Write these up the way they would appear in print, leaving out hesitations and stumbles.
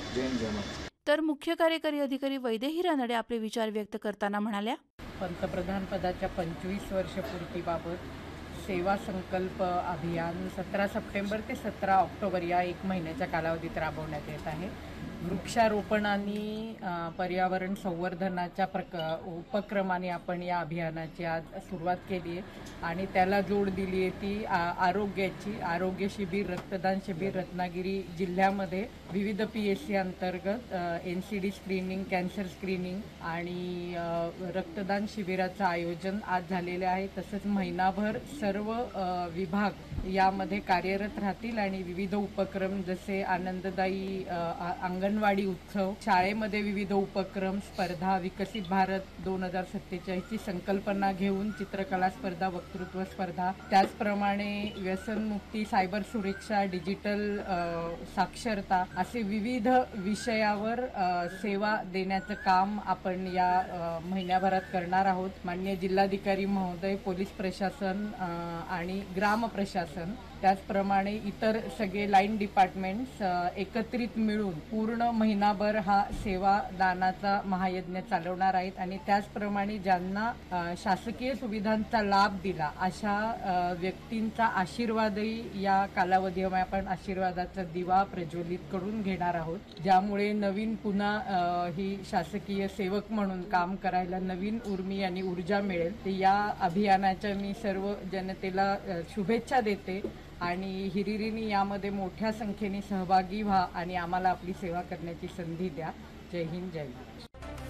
जय हिंद, जय महाराष्ट्र. तर मुख्य कार्यकारी अधिकारी वैदेही रानडे आपले विचार व्यक्त करताना म्हणाल्या, पंतप्रधान पदाच्या 25 वर्षपूर्तीबाबत सेवा संकल्प अभियान 17 सप्टेंबर ते 17 ऑक्टोबर या 1 महिन्याच्या कालावधीत राबवण्यात येत आहे. वृक्षारोपण आणि पर्यावरण संवर्धनाच्या उपक्रमाने आपण या अभियानाची आज सुरुवात केली आहे आणि त्याला जोड दिली आहे ती आरोग्य शिबिर, रक्तदान शिबिर रत्नागिरी जिल्ह्यामध्ये विविध PSC अंतर्गत NCD स्क्रीनिंग, कॅन्सर स्क्रीनिंग आणि रक्तदान शिबिराचं आयोजन आज झालेले आहे. तसंच महिनाभर सर्व विभाग यामध्ये कार्यरत राहतील आणि विविध उपक्रम जसे आनंददायी अंगणवाडी उत्सव, शाळेमध्ये विविध उपक्रम, स्पर्धा, विकसित भारत 2047 ची संकल्पना घेऊन चित्रकला स्पर्धा, वक्तृत्व स्पर्धा, त्याचप्रमाणे व्यसनमुक्ती, सायबर सुरक्षा, डिजिटल साक्षरता असे विविध विषयावर सेवा देण्याचं काम आपण या महिन्याभरात करणार आहोत. माननीय जिल्हाधिकारी महोदय, पोलीस प्रशासन आणि ग्राम प्रशासन त्याचप्रमाणे इतर सगळे लाईन डिपार्टमेंट्स एकत्रित मिळून पूर्ण महिनाभर हा सेवा दानाचा महायज्ञ चालवणार आहेत आणि त्याचप्रमाणे ज्यांना शासकीय सुविधांचा लाभ दिला अशा व्यक्तींचा आशीर्वादही या कालावधीमध्ये आपण आशीर्वादाचा दिवा प्रज्वलित करून घेणार आहोत, ज्यामुळे नवीन पुन्हा ही शासकीय सेवक म्हणून काम करायला नवीन उर्मी आणि ऊर्जा मिळेल. तर या अभियानाच्या मी सर्व जनतेला शुभेच्छा देते आणि हिरिरीने यामध्ये मोठ्या संख्येने सहभागी व्हा आणि आम्हाला आपली सेवा करण्याची संधी द्या. जय हिंद, जय महाराष्ट्र.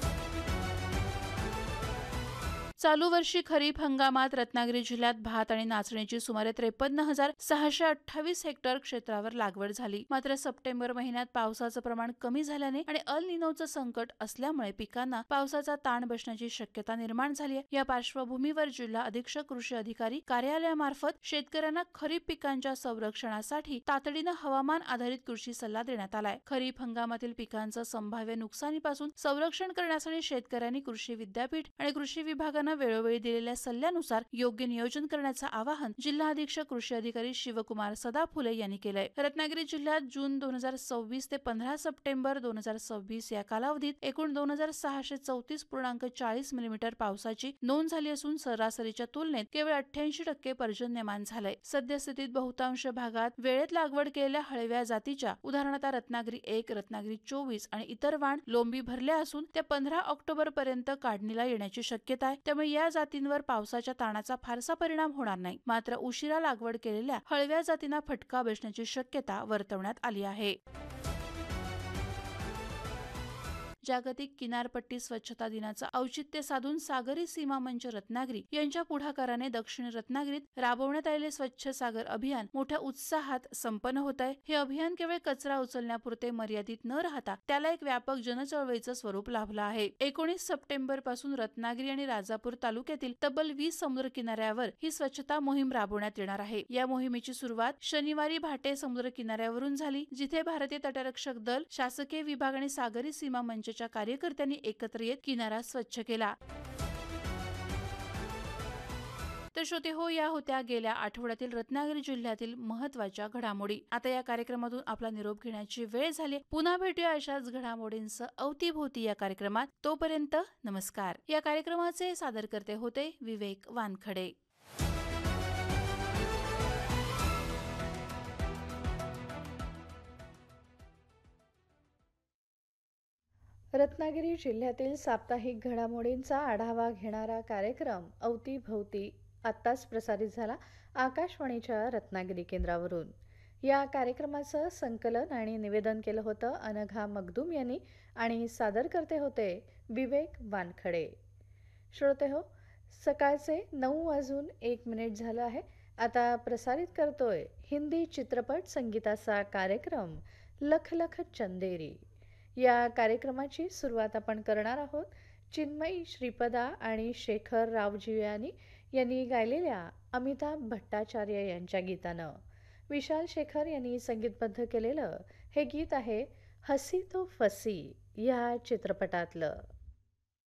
चालू वर्षी खरीप हंगामात रत्नागिरी जिल्ह्यात भात आणि नाचणीची सुमारे 53,628 हेक्टर क्षेत्रावर लागवड झाली. मात्र सप्टेंबर महिन्यात पावसाचं प्रमाण कमी झाल्याने आणि अल निनोचं संकट असल्यामुळे पिकांना पावसाचा ताण बसण्याची शक्यता निर्माण झाली आहे. या पार्श्वभूमीवर जिल्हा अधीक्षक कृषी अधिकारी कार्यालयामार्फत शेतकऱ्यांना खरीप पिकांच्या संरक्षणासाठी तातडीनं हवामान आधारित कृषी सल्ला देण्यात आलाय. खरीप हंगामातील पिकांचं संभाव्य नुकसानीपासून संरक्षण करण्यासाठी शेतकऱ्यांनी कृषी विद्यापीठ आणि कृषी विभागानं वेळोवेळी दिलेल्या सल्ल्यानुसार योग्य नियोजन करण्याचं आवाहन जिल्हा अधीक्षक कृषी अधिकारी शिवकुमार सदाफुले यांनी केलंय. रत्नागिरी जिल्ह्यात जून 2024 ते 15 सप्टेंबर 2026 या कालावधीत एकूण 2634.40 मिलीमीटर पावसाची नोंद झाली असून सरासरीच्या तुलनेत केवळ 88% पर्जन्यमान झालंय. सद्यस्थितीत बहुतांश भागात वेळेत लागवड केलेल्या हळव्या जातीच्या उदाहरणार्थ रत्नागिरी 1, रत्नागिरी 24 आणि इतर वाण लोंबी भरल्या असून त्या 15 ऑक्टोबर पर्यंत काढणीला येण्याची शक्यता आहे. त्यामुळे या जातींवर पावसाच्या ताणाचा फारसा परिणाम होणार नाही. मात्र उशिरा लागवड केलेल्या हळव्या जातींना फटका बसण्याची शक्यता वर्तवण्यात आली आहे. जागतिक किनारपट्टी स्वच्छता दिनाचं औचित्य साधून सागरी सीमा मंच रत्नागिरी यांच्या पुढाकाराने दक्षिण रत्नागिरीत राबवण्यात आलेले स्वच्छ सागर अभियान मोठ्या उत्साहात संपन्न होत आहे. हे अभियान केवळ कचरा उचलण्यापुरते मर्यादित न राहता त्याला एक व्यापक जनचळवळीचं स्वरूप लाभलं आहे. 19 सप्टेंबर पासून रत्नागिरी आणि राजापूर तालुक्यातील तब्बल 20 समुद्र किनाऱ्यावर ही स्वच्छता मोहीम राबवण्यात येणार आहे. या मोहिमेची सुरुवात शनिवारी भाटे समुद्र किनाऱ्यावरून झाली, जिथे भारतीय तटरक्षक दल, शासकीय विभाग आणि सागरी सीमा मंच कार्यकर्त्यांनी एकत्र येत किनारा स्वच्छ केला. तर श्रोते हो, या होत्या गेल्या आठवड्यातील रत्नागिरी जिल्ह्यातील महत्त्वाच्या घडामोडी. आता या कार्यक्रमातून आपला निरोप घेण्याची वेळ झाली. पुन्हा भेटूया अशाच घडामोडींसह अवतीभोवती या कार्यक्रमात. तोपर्यंत नमस्कार. या कार्यक्रमाचे सादरकर्ते होते विवेक वानखडे. रत्नागिरी जिल्ह्यातील साप्ताहिक घडामोडींचा आढावा घेणारा कार्यक्रम अवतीभोवती आत्ताच प्रसारित झाला आकाशवाणीच्या रत्नागिरी केंद्रावरून. या कार्यक्रमाचं संकलन आणि निवेदन केलं होतं अनघा मगदूम यांनी आणि सादरकर्ते होते विवेक वानखडे. श्रोते हो, सकाळचे 9:01 झालं आहे. आता प्रसारित करतोय हिंदी चित्रपट संगीताचा कार्यक्रम लख लख चंदेरी. या कार्यक्रमाची सुरुवात आपण करणार आहोत चिन्मयी श्रीपदा आणि शेखर रावजीयानी यांनी गायलेल्या अमिताभ भट्टाचार्य यांच्या गीतानं. विशाल शेखर यांनी संगीतबद्ध केलेलं हे गीत आहे हसी तो फसी या चित्रपटातलं.